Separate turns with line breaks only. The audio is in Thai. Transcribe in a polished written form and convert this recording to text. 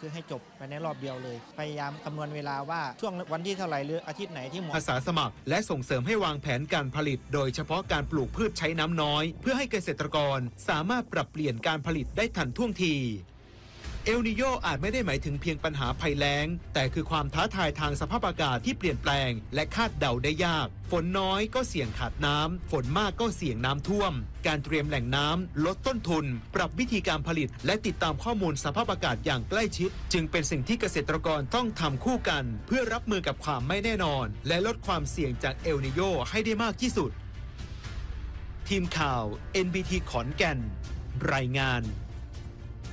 คือให้จบไปในรอบเดียวเลยพยายามคำนวณเวลาว่าช่วงวันที่เท่าไหร่หรืออาทิตย์ไหนที่เหมาะ
อาสาสมัครและส่งเสริมให้วางแผนการผลิตโดยเฉพาะการปลูกพืชใช้น้ำน้อยเพื่อให้เกษตรกรสามารถปรับเปลี่ยนการผลิตได้ทันท่วงทีเอลนีโญอาจไม่ได้หมายถึงเพียงปัญหาภัยแล้งแต่คือความท้าทายทางสภาพอากาศที่เปลี่ยนแปลงและคาดเดาได้ยากฝนน้อยก็เสี่ยงขาดน้ำฝนมากก็เสี่ยงน้ำท่วมการเตรียมแหล่งน้ำลดต้นทุนปรับวิธีการผลิตและติดตามข้อมูลสภาพอากาศอย่างใกล้ชิดจึงเป็นสิ่งที่เกษตรกรต้องทำคู่กันเพื่อรับมือกับความไม่แน่นอนและลดความเสี่ยงจากเอลนีโญให้ได้มากที่สุดทีมข่าว NBT ขอนแก่นรายงาน